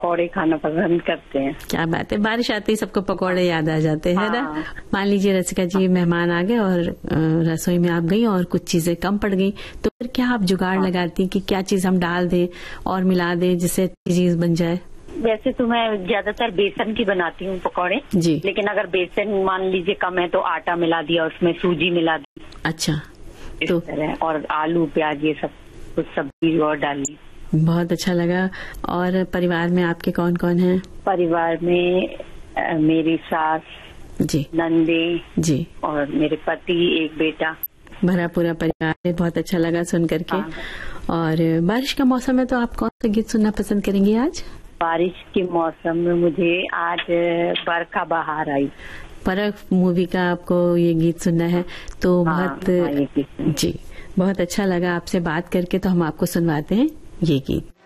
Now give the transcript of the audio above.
पकौड़े खाना पसंद करते हैं। क्या बात है, बारिश आते ही सबको पकौड़े याद आ जाते हैं ना। हाँ। मान लीजिए रसिका जी मेहमान आ गए और रसोई में आप गई और कुछ चीजें कम पड़ गई, तो फिर क्या आप जुगाड़ लगाती कि क्या चीज हम डाल दें और मिला दें जिससे अच्छी चीज बन जाए? वैसे तो मैं ज्यादातर बेसन की बनाती हूँ पकौड़े जी। लेकिन अगर बेसन मान लीजिए कम है तो आटा मिला दिया, उसमें सूजी मिला दी। अच्छा। इस तो तरह, और आलू प्याज ये सब कुछ सब्जी और डाली। बहुत अच्छा लगा। और परिवार में आपके कौन कौन हैं? परिवार में मेरी सास जी नंदे जी और मेरे पति, एक बेटा। भरा पूरा परिवार है। बहुत अच्छा लगा सुन करके। हाँ। और बारिश का मौसम है तो आप कौन सा गीत सुनना पसंद करेंगी आज? बारिश के मौसम में मुझे आज बरखा बहार आई, परख मूवी का आपको ये गीत सुनना है तो बहुत ये गीत। जी बहुत अच्छा लगा आपसे बात करके। तो हम आपको सुनवाते हैं ये गीत।